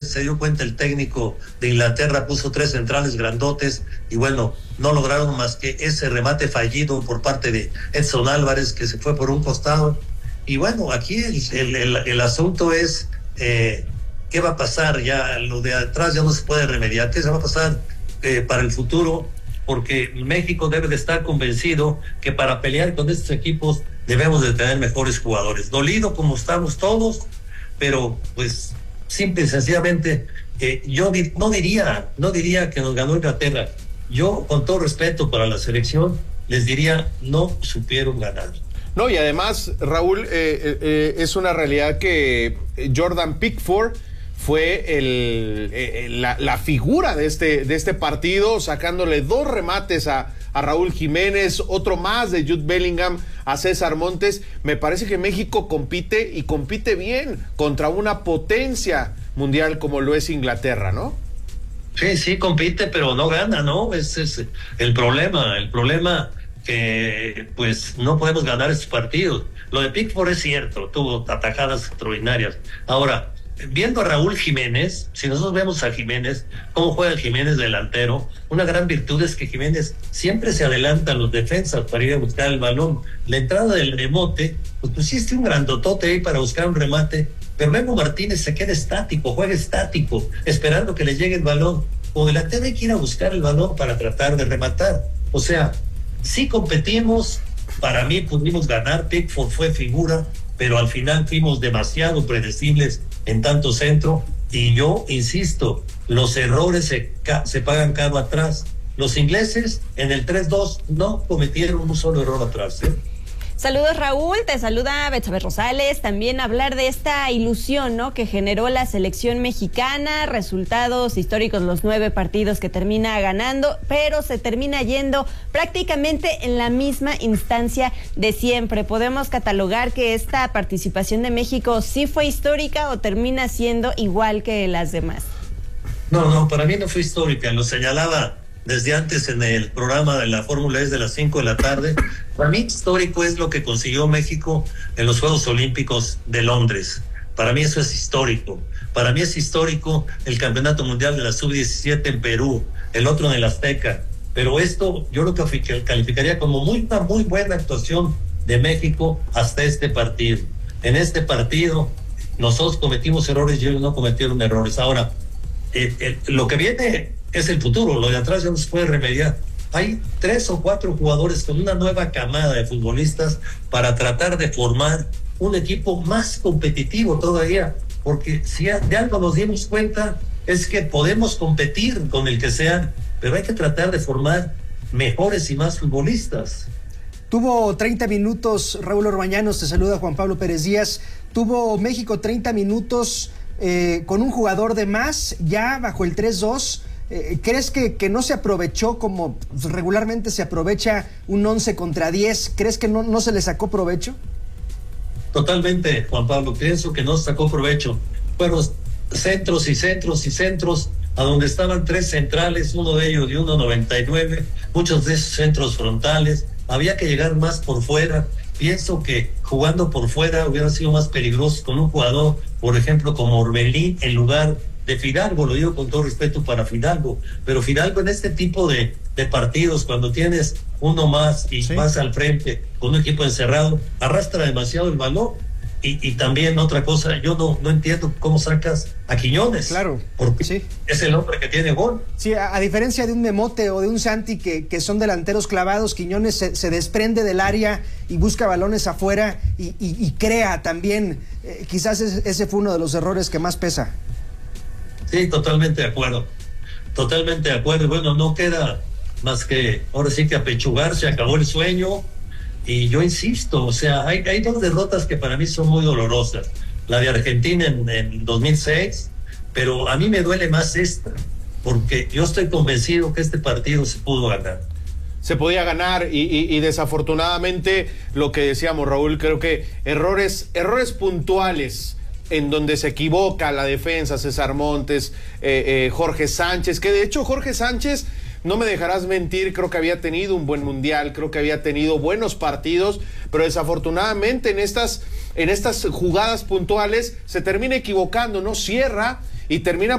se dio cuenta el técnico de Inglaterra, puso 3 centrales grandotes y bueno, no lograron más que ese remate fallido por parte de Edson Álvarez, que se fue por un costado. Y bueno, aquí el asunto es qué va a pasar. Ya lo de atrás ya no se puede remediar. ¿Qué se va a pasar para el futuro? Porque México debe de estar convencido que para pelear con estos equipos debemos de tener mejores jugadores. Dolido como estamos todos, pero pues simple y sencillamente yo no diría que nos ganó Inglaterra. Yo, con todo respeto para la selección, les diría no supieron ganar. No, y además, Raúl, es una realidad que Jordan Pickford fue la figura de este partido, sacándole 2 remates a Raúl Jiménez, otro más de Jude Bellingham a César Montes. Me parece que México compite y compite bien contra una potencia mundial como lo es Inglaterra, ¿no? Sí, compite, pero no gana, ¿no? Ese es el problema. El problema que pues no podemos ganar estos partidos. Lo de Pickford es cierto, tuvo atajadas extraordinarias. Ahora, viendo a Raúl Jiménez, si nosotros vemos a Jiménez, cómo juega Jiménez delantero, una gran virtud es que Jiménez siempre se adelanta a los defensas para ir a buscar el balón. La entrada del rebote, pues pusiste un grandotote ahí para buscar un remate, pero Memo Martínez se queda estático, juega estático, esperando que le llegue el balón. O delantero hay que ir a buscar el balón para tratar de rematar. O sea, sí competimos, para mí pudimos ganar, Pickford fue figura, pero al final fuimos demasiado predecibles en tanto centro, y yo insisto, los errores se pagan caro atrás. Los ingleses en el 3-2 no cometieron un solo error atrás, ¿eh? Saludos, Raúl, te saluda Betsabe Rosales. También hablar de esta ilusión, ¿no?, que generó la selección mexicana, resultados históricos, los 9 partidos que termina ganando, pero se termina yendo prácticamente en la misma instancia de siempre. ¿Podemos catalogar que esta participación de México sí fue histórica o termina siendo igual que las demás? No, para mí no fue histórica, lo señalaba desde antes en el programa de la Fórmula E de las 5 de la tarde. Para mí histórico es lo que consiguió México en los Juegos Olímpicos de Londres. Para mí eso es histórico. Para mí es histórico el Campeonato Mundial de la Sub-17 en Perú, el otro en el Azteca. Pero esto yo lo calificaría como una muy buena actuación de México hasta este partido. En este partido nosotros cometimos errores y ellos no cometieron errores. Ahora, lo que viene es el futuro, lo de atrás ya no se puede remediar. Hay 3 o 4 jugadores con una nueva camada de futbolistas para tratar de formar un equipo más competitivo todavía, porque si de algo nos dimos cuenta es que podemos competir con el que sea, pero hay que tratar de formar mejores y más futbolistas. Tuvo 30 minutos, Raúl Orbañanos, te saluda Juan Pablo Pérez Díaz. Tuvo México 30 minutos con un jugador de más, ya bajo el 3-2. ¿Crees que no se aprovechó como regularmente se aprovecha un 11 contra 10? ¿Crees que no se le sacó provecho? Totalmente, Juan Pablo, pienso que no se sacó provecho. Fueron centros y centros y centros a donde estaban 3 centrales, uno de ellos de 1.99, muchos de esos centros frontales. Había que llegar más por fuera. Pienso que jugando por fuera hubiera sido más peligroso con un jugador, por ejemplo, como Orbelín, en lugar de Fidalgo. Lo digo con todo respeto para Fidalgo, pero Fidalgo en este tipo de partidos, cuando tienes uno más y vas al frente con un equipo encerrado, arrastra demasiado el balón. Y también otra cosa, yo no entiendo cómo sacas a Quiñones. Claro, porque sí, es el hombre que tiene gol. Sí, a diferencia de un Memote o de un Santi que son delanteros clavados, Quiñones se desprende del área y busca balones afuera y crea también. Quizás ese fue uno de los errores que más pesa. Sí, totalmente de acuerdo. Totalmente de acuerdo. Bueno, no queda más que ahora sí que apechugarse, acabó el sueño. Y yo insisto, o sea, hay 2 derrotas que para mí son muy dolorosas. La de Argentina en 2006, pero a mí me duele más esta, porque yo estoy convencido que este partido se pudo ganar. Se podía ganar y desafortunadamente, lo que decíamos, Raúl, creo que errores puntuales en donde se equivoca la defensa, César Montes, Jorge Sánchez, que de hecho Jorge Sánchez, no me dejarás mentir, creo que había tenido un buen mundial, creo que había tenido buenos partidos, pero desafortunadamente en estas jugadas puntuales se termina equivocando, no cierra y termina